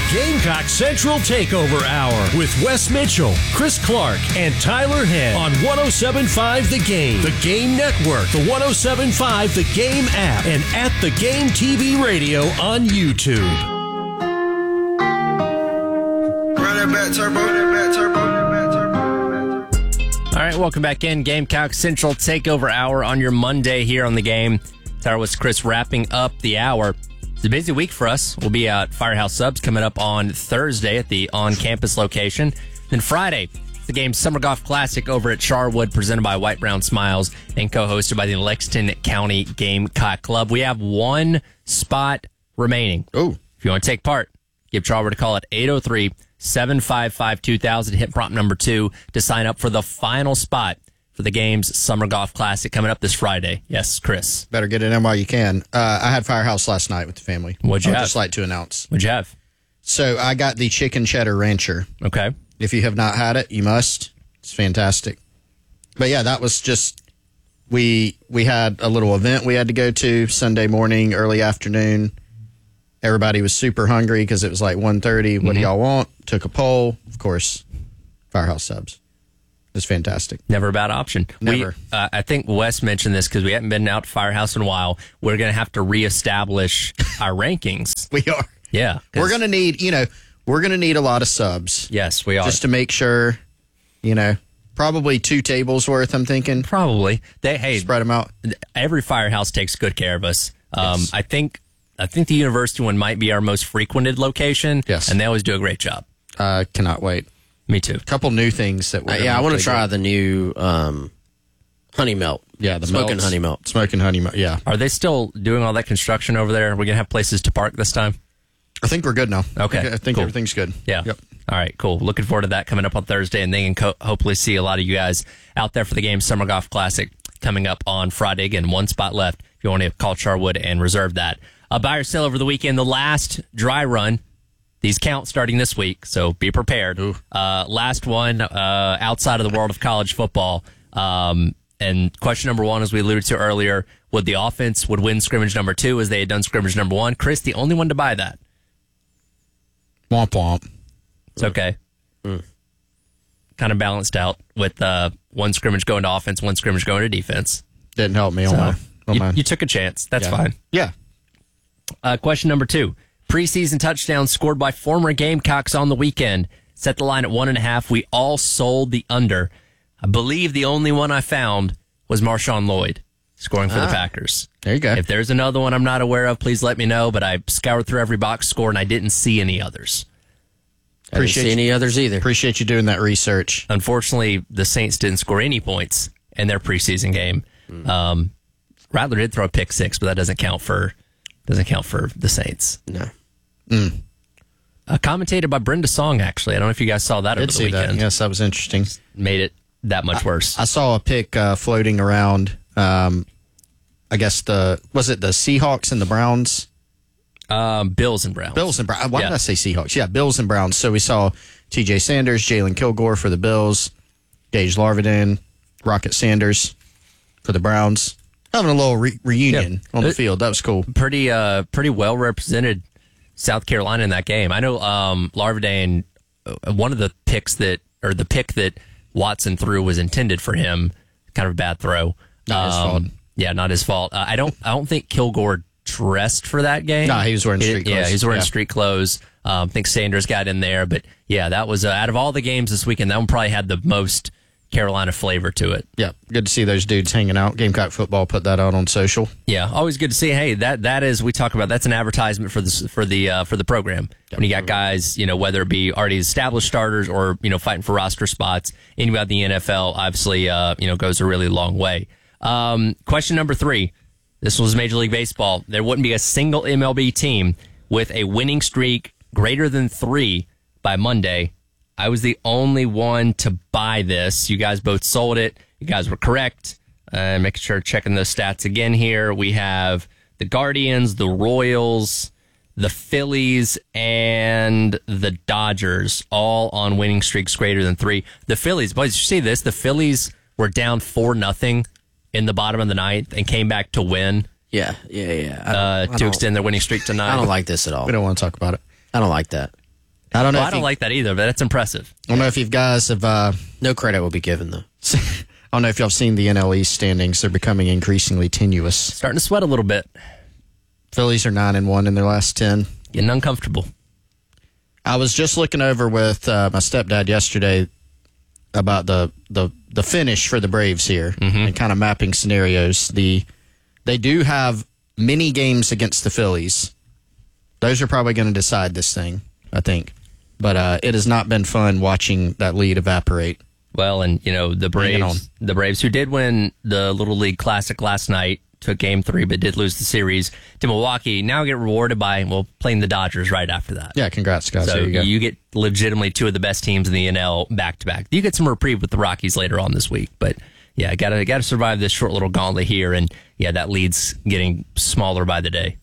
Gamecock Central Takeover Hour with Wes Mitchell, Chris Clark, and Tyler Head on 107.5 The Game, The Game Network, the 107.5 The Game app, and at The Game TV Radio on YouTube. Run it back, turbo, run it back, turbo, run it back, turbo. All right, welcome back in. Gamecock Central Takeover Hour on your Monday here on The Game. Tyler with Chris wrapping up the hour. It's a busy week for us. We'll be at Firehouse Subs coming up on Thursday at the on-campus location. Then Friday, the Game's Summer Golf Classic over at Charwood, presented by White Brown Smiles and co-hosted by the Lexington County Gamecock Club. We have one spot remaining. Oh. If you want to take part, give Charwood a call at 803-755-2000. Hit prompt number 2 to sign up for the final spot for the Game's Summer Golf Classic coming up this Friday. Yes, Chris. Better get it in while you can. I had Firehouse last night with the family. What'd you have? I'd just like to announce. What'd you have? So I got the Chicken Cheddar Rancher. Okay. If you have not had it, you must. It's fantastic. But yeah, that was just, we had a little event we had to go to Sunday morning, early afternoon. Everybody was super hungry because it was like 1:30. What do y'all want? Took a poll. Of course, Firehouse Subs. It's fantastic. Never a bad option. Never. I think Wes mentioned this because we haven't been out to Firehouse in a while. We're going to have to reestablish our rankings. We are. Yeah. We're going to need, we're going to need a lot of subs. Yes, we are. Just to make sure, probably 2 tables worth, I'm thinking. Probably. Spread them out. Every Firehouse takes good care of us. Yes. I think the university one might be our most frequented location. Yes. And they always do a great job. Cannot wait. Me too. A couple new things that we're I want to try the new honey melt. Yeah, the smoking melts. honey melt. Smoking honey melt, yeah. Are they still doing all that construction over there? Are we going to have places to park this time? I think we're good now. Okay, I think cool. everything's good. Yeah. Yep. All right, cool. Looking forward to that coming up on Thursday, and then hopefully see a lot of you guys out there for the Game Summer Golf Classic coming up on Friday. Again, one spot left if you want to call Charwood and reserve that. Buy or sell over the weekend, the last dry run. These count starting this week, so be prepared. Last one outside of the world of college football. And question number 1, as we alluded to earlier, would the offense win scrimmage number 2 as they had done scrimmage number 1? Chris, the only one to buy that. Womp womp. It's okay. Kind of balanced out with one scrimmage going to offense, one scrimmage going to defense. Didn't help me on mine. You took a chance. That's fine. Yeah. Question number 2. Preseason touchdowns scored by former Gamecocks on the weekend. Set the line at 1.5. We all sold the under. I believe the only one I found was Marshawn Lloyd scoring for the Packers. There you go. If there's another one I'm not aware of, please let me know. But I scoured through every box score and I didn't see any others. I didn't see any others either. Appreciate you doing that research. Unfortunately, the Saints didn't score any points in their preseason game. Rattler did throw a pick 6, but that doesn't count for the Saints. No. Commentated by Brenda Song, actually. I don't know if you guys saw that over the weekend. Yes, that was interesting. Made it that much worse. I saw a pic floating around. I guess was it the Seahawks and the Browns? Bills and Browns. Bills and Browns. Why did I say Seahawks? Yeah, Bills and Browns. So we saw T.J. Sanders, Jalen Kilgore for the Bills, Gage Larvin, Rocket Sanders for the Browns. Having a little reunion on the field. That was cool. Pretty well represented South Carolina in that game. I know Larvin, one of the pick that Watson threw was intended for him. Kind of a bad throw. Not his fault. Yeah, not his fault. I don't think Kilgore dressed for that game. No, he was wearing street clothes. Yeah, he was wearing street clothes. I think Sanders got in there, but yeah, that was out of all the games this weekend, that one probably had the most Carolina flavor to it. Yeah, good to see those dudes hanging out. Gamecock Football put that out on social. Yeah, always good to see. Hey, that is, we talk about, that's an advertisement for the program. When you got guys, whether it be already established starters or fighting for roster spots, anybody in the NFL obviously goes a really long way. Question number 3. This was Major League Baseball. There wouldn't be a single MLB team with a winning streak greater than 3 by Monday. I was the only one to buy this. You guys both sold it. You guys were correct. Making sure, checking those stats again here. We have the Guardians, the Royals, the Phillies, and the Dodgers all on winning streaks greater than 3. The Phillies, boys, did you see this? The Phillies were down 4-0 in the bottom of the 9th and came back to win. Yeah. To extend their winning streak tonight. I don't like this at all. We don't want to talk about it. I don't like that. I don't know. Well, I don't like that either, but that's impressive. I don't know if you guys have. No credit will be given, though. I don't know if y'all have seen the NL East standings. They're becoming increasingly tenuous. Starting to sweat a little bit. Phillies are 9-1 in their last 10. Getting uncomfortable. I was just looking over with my stepdad yesterday about the finish for the Braves here and kind of mapping scenarios. They do have many games against the Phillies. Those are probably going to decide this thing, I think. But it has not been fun watching that lead evaporate. Well, and the Braves who did win the Little League Classic last night, took Game 3, but did lose the series to Milwaukee. Now get rewarded by playing the Dodgers right after that. Yeah, congrats, guys. So there you go. You get legitimately two of the best teams in the NL back to back. You get some reprieve with the Rockies later on this week, but yeah, gotta survive this short little gauntlet here, and yeah, that lead's getting smaller by the day.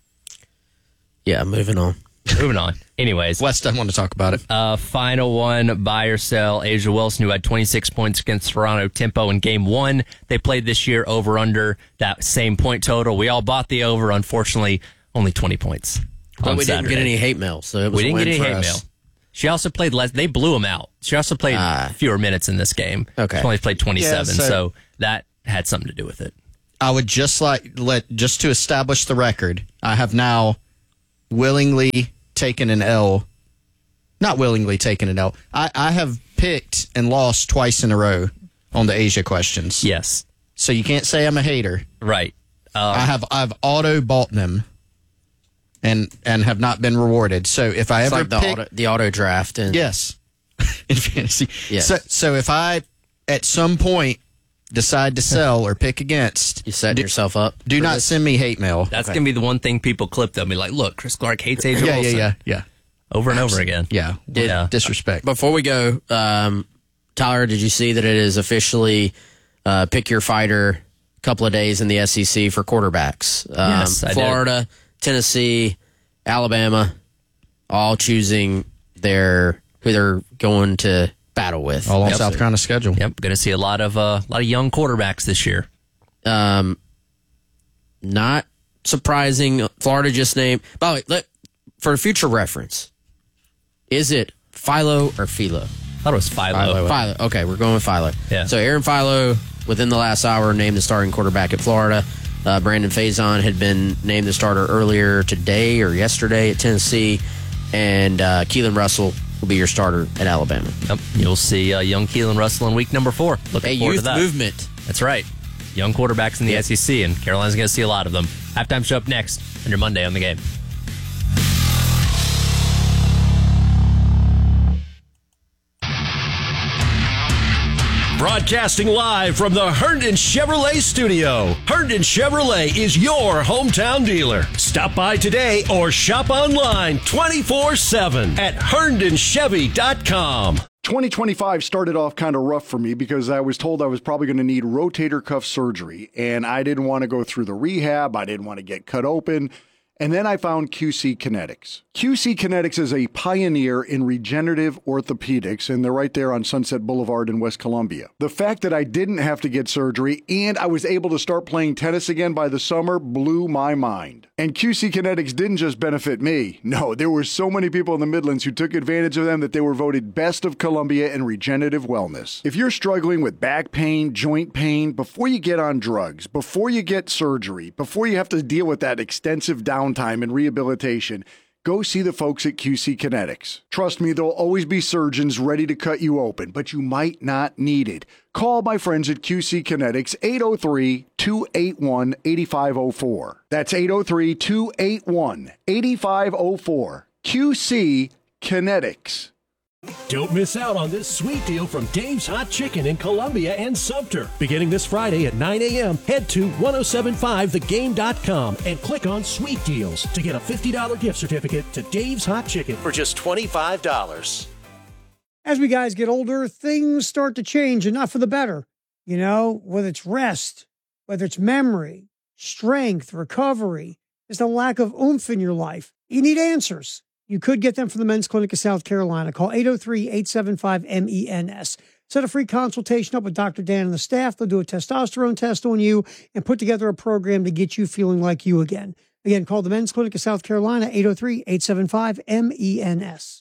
Yeah, moving on. Moving on. Anyways. Wes doesn't want to talk about it. Final one, buy or sell. Asia Wilson, who had 26 points against Toronto Tempo in Game 1. They played this year over under that same point total. We all bought the over. Unfortunately, only 20 points. But we Saturday. didn't get any hate mail, so it was We didn't a win get any for hate us. mail. She also played less. They blew him out. She also played fewer minutes in this game. Okay. She only played 27, Yeah, so that had something to do with it. I would just to establish the record, I have now willingly taken an L. Not willingly taken an L. I have picked and lost twice in a row on the Asia questions. Yes. So you can't say I'm a hater. Right. I've auto bought them and have not been rewarded. So if I It's ever like the auto draft. And yes, in fantasy. Yes. So if I at some point decide to sell or pick against, you setting yourself up. do not send me hate mail. That's going to be the one thing people clip. They'll be like, look, Chris Clark hates Asia Wilson. Yeah. Over and over again. Yeah. Yeah. Disrespect. Before we go, Tyler, did you see that it is officially pick your fighter a couple of days in the SEC for quarterbacks? Yes, I did. Florida, Tennessee, Alabama, all choosing who they're going to battle with. All on South Carolina schedule. Yep, going to see a lot of young quarterbacks this year. Not surprising. Florida just named. By the way, for future reference, is it Philo or Philo? I thought it was Philo. Philo. Okay, we're going with Philo. Yeah. So Aaron Philo, within the last hour, named the starting quarterback at Florida. Brandon Faison had been named the starter earlier today or yesterday at Tennessee. And Keelan Russell will be your starter at Alabama. Yep. You'll see young Keelan Russell in week number 4. Looking forward to youth that. movement. That's right. Young quarterbacks in the SEC, and Carolina's going to see a lot of them. Halftime show up next on your Monday on the Game. Broadcasting live from the Herndon Chevrolet studio. Herndon Chevrolet is your hometown dealer. Stop by today or shop online 24/7 at herndonchevy.com. 2025 started off kind of rough for me because I was told I was probably going to need rotator cuff surgery, and I didn't want to go through the rehab. I didn't want to get cut open. And then I found QC Kinetics. QC Kinetics is a pioneer in regenerative orthopedics, and they're right there on Sunset Boulevard in West Columbia. The fact that I didn't have to get surgery and I was able to start playing tennis again by the summer blew my mind. And QC Kinetics didn't just benefit me. No, there were so many people in the Midlands who took advantage of them that they were voted Best of Columbia in regenerative wellness. If you're struggling with back pain, joint pain, before you get on drugs, before you get surgery, before you have to deal with that extensive downtime and rehabilitation, go see the folks at QC Kinetics. Trust me, there'll always be surgeons ready to cut you open, but you might not need it. Call my friends at QC Kinetics, 803-281-8504. That's 803-281-8504. QC Kinetics. Don't miss out on this sweet deal from Dave's Hot Chicken in Columbia and Sumter. Beginning this Friday at 9 a.m., head to 1075thegame.com and click on Sweet Deals to get a $50 gift certificate to Dave's Hot Chicken for just $25. As we guys get older, things start to change, and not for the better. You know, whether it's rest, whether it's memory, strength, recovery, there's a lack of oomph in your life. You need answers. You could get them from the Men's Clinic of South Carolina. Call 803-875-MENS. Set a free consultation up with Dr. Dan and the staff. They'll do a testosterone test on you and put together a program to get you feeling like you again. Again, call the Men's Clinic of South Carolina, 803-875-MENS.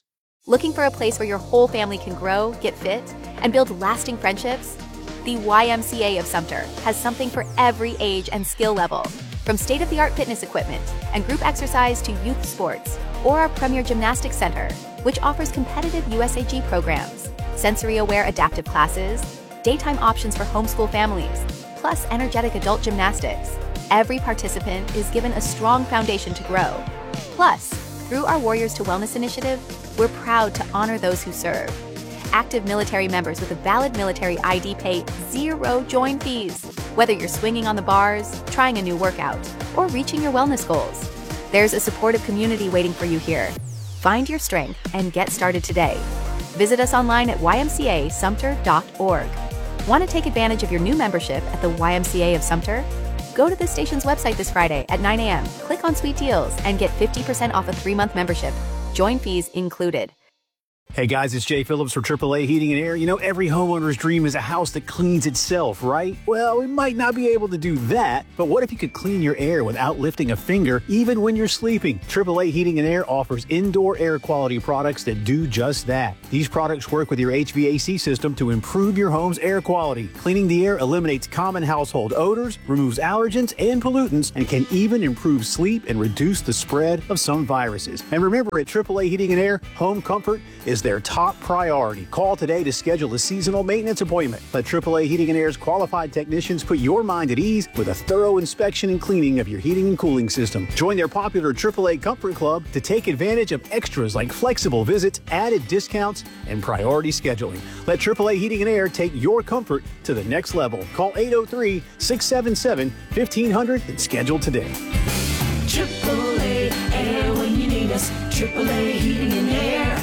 Looking for a place where your whole family can grow, get fit, and build lasting friendships? The YMCA of Sumter has something for every age and skill level, from state-of-the-art fitness equipment and group exercise to youth sports, or our premier gymnastics center, which offers competitive USAG programs, sensory-aware adaptive classes, daytime options for homeschool families, plus energetic adult gymnastics. Every participant is given a strong foundation to grow. Plus, through our Warriors to Wellness initiative, we're proud to honor those who serve. Active military members with a valid military ID pay zero join fees, whether you're swinging on the bars, trying a new workout, or reaching your wellness goals. There's a supportive community waiting for you here. Find your strength and get started today. Visit us online at ymcasumter.org. Want to take advantage of your new membership at the YMCA of Sumter? Go to the station's website this Friday at 9 a.m., click on Sweet Deals, and get 50% off a 3-month membership. Join fees included. Hey guys, it's Jay Phillips for AAA Heating and Air. You know, every homeowner's dream is a house that cleans itself, right? Well, we might not be able to do that, but what if you could clean your air without lifting a finger, even when you're sleeping? AAA Heating and Air offers indoor air quality products that do just that. These products work with your HVAC system to improve your home's air quality. Cleaning the air eliminates common household odors, removes allergens and pollutants, and can even improve sleep and reduce the spread of some viruses. And remember, at AAA Heating and Air, home comfort is their top priority. Call today to schedule a seasonal maintenance appointment. Let AAA Heating and Air's qualified technicians put your mind at ease with a thorough inspection and cleaning of your heating and cooling system. Join their popular AAA Comfort Club to take advantage of extras like flexible visits, added discounts, and priority scheduling. Let AAA Heating and Air take your comfort to the next level. Call 803-677-1500 and schedule today. AAA Air when you need us. AAA Heating and Air.